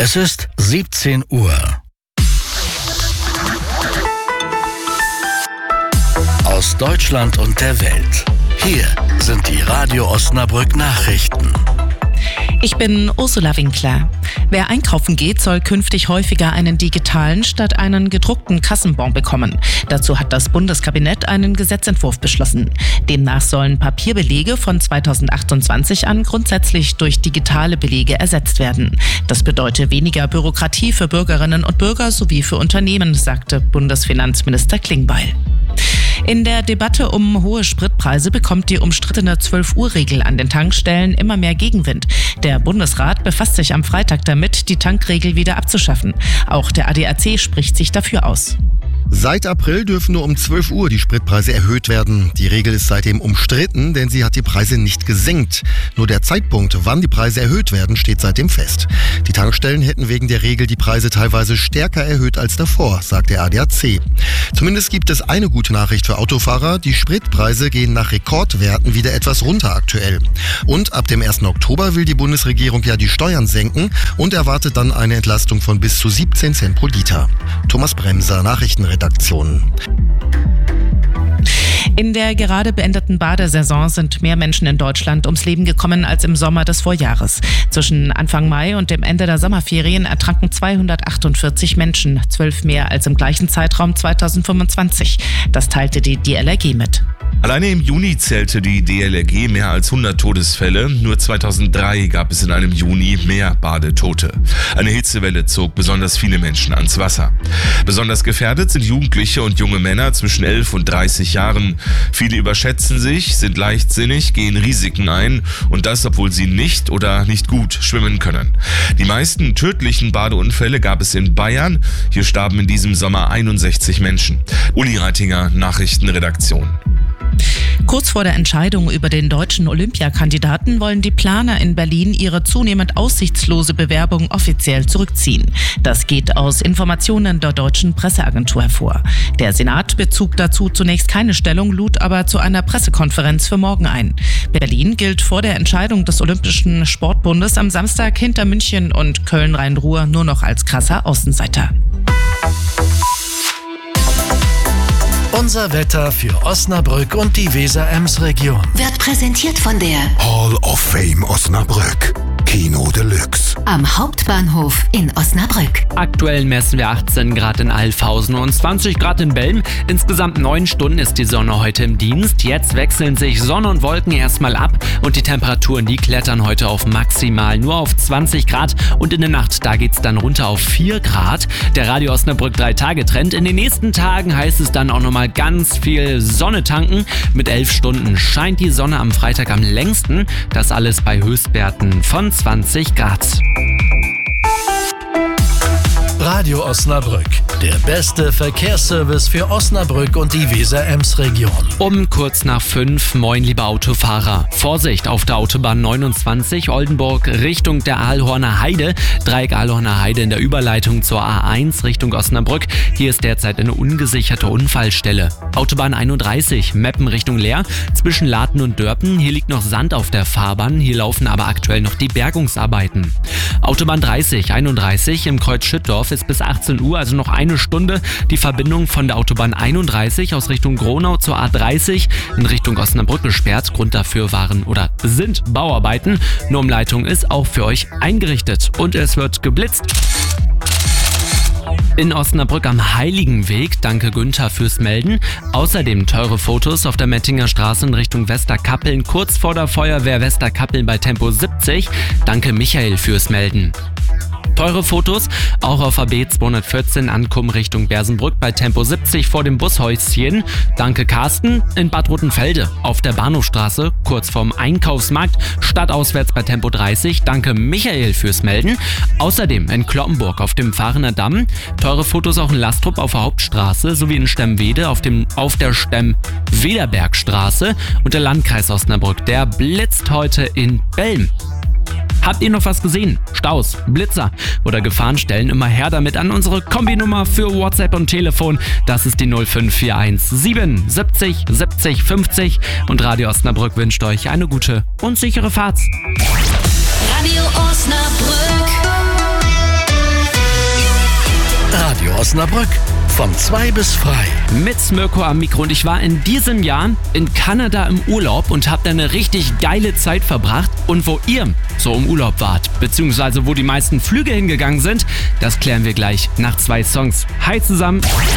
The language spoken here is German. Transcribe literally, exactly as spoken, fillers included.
Es ist siebzehn Uhr. Aus Deutschland und der Welt. Hier sind die Radio Osnabrück Nachrichten. Ich bin Ursula Winkler. Wer einkaufen geht, soll künftig häufiger einen digitalen statt einen gedruckten Kassenbon bekommen. Dazu hat das Bundeskabinett einen Gesetzentwurf beschlossen. Demnach sollen Papierbelege von zweitausendachtundzwanzig an grundsätzlich durch digitale Belege ersetzt werden. Das bedeutet weniger Bürokratie für Bürgerinnen und Bürger sowie für Unternehmen, sagte Bundesfinanzminister Klingbeil. In der Debatte um hohe Spritpreise bekommt die umstrittene zwölf-Uhr-Regel an den Tankstellen immer mehr Gegenwind. Der Bundesrat befasst sich am Freitag damit, die Tankregel wieder abzuschaffen. Auch der A D A C spricht sich dafür aus. Seit April dürfen nur um zwölf Uhr die Spritpreise erhöht werden. Die Regel ist seitdem umstritten, denn sie hat die Preise nicht gesenkt. Nur der Zeitpunkt, wann die Preise erhöht werden, steht seitdem fest. Die Tankstellen hätten wegen der Regel die Preise teilweise stärker erhöht als davor, sagt der A D A C. Zumindest gibt es eine gute Nachricht für Autofahrer. Die Spritpreise gehen nach Rekordwerten wieder etwas runter aktuell. Und ab dem ersten Oktober will die Bundesregierung ja die Steuern senken und erwartet dann eine Entlastung von bis zu siebzehn Cent pro Liter. Thomas Bremser, Nachrichtenredaktion. In der gerade beendeten Badesaison sind mehr Menschen in Deutschland ums Leben gekommen als im Sommer des Vorjahres. Zwischen Anfang Mai und dem Ende der Sommerferien ertranken zweihundertachtundvierzig Menschen, zwölf mehr als im gleichen Zeitraum zweitausendfünfundzwanzig. Das teilte die D L R G mit. Alleine im Juni zählte die D L R G mehr als hundert Todesfälle. Nur zweitausenddrei gab es in einem Juni mehr Badetote. Eine Hitzewelle zog besonders viele Menschen ans Wasser. Besonders gefährdet sind Jugendliche und junge Männer zwischen elf und dreißig Jahren. Viele überschätzen sich, sind leichtsinnig, gehen Risiken ein und das, obwohl sie nicht oder nicht gut schwimmen können. Die meisten tödlichen Badeunfälle gab es in Bayern. Hier starben in diesem Sommer einundsechzig Menschen. Uli Reitinger, Nachrichtenredaktion. Kurz vor der Entscheidung über den deutschen Olympiakandidaten wollen die Planer in Berlin ihre zunehmend aussichtslose Bewerbung offiziell zurückziehen. Das geht aus Informationen der deutschen Presseagentur hervor. Der Senat bezog dazu zunächst keine Stellung, lud aber zu einer Pressekonferenz für morgen ein. Berlin gilt vor der Entscheidung des Olympischen Sportbundes am Samstag hinter München und Köln-Rhein-Ruhr nur noch als krasser Außenseiter. Unser Wetter für Osnabrück und die Weser-Ems-Region Wird präsentiert von der Hall of Fame Osnabrück. Kino Deluxe. Am Hauptbahnhof in Osnabrück. Aktuell messen wir achtzehn Grad in Alfhausen und zwanzig Grad in Belm. Insgesamt neun Stunden ist die Sonne heute im Dienst. Jetzt wechseln sich Sonne und Wolken erstmal ab und die Temperaturen, die klettern heute auf maximal nur auf zwanzig Grad und in der Nacht, da geht's dann runter auf vier Grad. Der Radio Osnabrück drei Tage Trend. In den nächsten Tagen heißt es dann auch nochmal ganz viel Sonne tanken. Mit elf Stunden scheint die Sonne am Freitag am längsten. Das alles bei Höchstwerten von zwanzig Grad. Radio Osnabrück, der beste Verkehrsservice für Osnabrück und die Weser-Ems-Region. Um kurz nach fünf, moin liebe Autofahrer. Vorsicht auf der Autobahn neunundzwanzig Oldenburg Richtung der Ahlhorner Heide. Dreieck Ahlhorner Heide in der Überleitung zur A eins Richtung Osnabrück. Hier ist derzeit eine ungesicherte Unfallstelle. Autobahn einunddreißig Meppen Richtung Leer zwischen Laten und Dörpen. Hier liegt noch Sand auf der Fahrbahn. Hier laufen aber aktuell noch die Bergungsarbeiten. Autobahn dreißig einunddreißig im Kreuz Schüttdorf ist bis achtzehn Uhr, also noch eine Stunde, die Verbindung von der Autobahn einunddreißig aus Richtung Gronau zur A dreißig in Richtung Osnabrück gesperrt. Grund dafür waren oder sind Bauarbeiten. Eine Umleitung ist auch für euch eingerichtet und es wird geblitzt. In Osnabrück am Heiligenweg, danke Günther fürs Melden. Außerdem teure Fotos auf der Mettinger Straße in Richtung Westerkappeln, kurz vor der Feuerwehr Westerkappeln bei Tempo siebzig. Danke Michael fürs Melden. Teure Fotos auch auf A B zweihundertvierzehn Ankommen Richtung Bersenbrück bei Tempo siebzig vor dem Bushäuschen. Danke Carsten. In Bad Rotenfelde auf der Bahnhofstraße kurz vorm Einkaufsmarkt stadtauswärts bei Tempo dreißig. Danke Michael fürs Melden. Außerdem in Cloppenburg auf dem Fahrener Damm. Teure Fotos auch in Lastrup auf der Hauptstraße sowie in Stemwede auf, dem, auf der Stemm-Wederbergstraße. Und der Landkreis Osnabrück, der blitzt heute in Belm. Habt ihr noch was gesehen? Staus, Blitzer oder Gefahrenstellen? Immer her damit an unsere Kombinummer für WhatsApp und Telefon. Das ist die null fünf vier eins sieben siebzig siebzig fünfzig und Radio Osnabrück wünscht euch eine gute und sichere Fahrt. Radio Osnabrück. Osnabrück. Von zwei bis frei. Mit Mirko am Mikro und ich war in diesem Jahr in Kanada im Urlaub und habe da eine richtig geile Zeit verbracht. Und wo ihr so im Urlaub wart, beziehungsweise wo die meisten Flüge hingegangen sind, das klären wir gleich nach zwei Songs. Hi zusammen!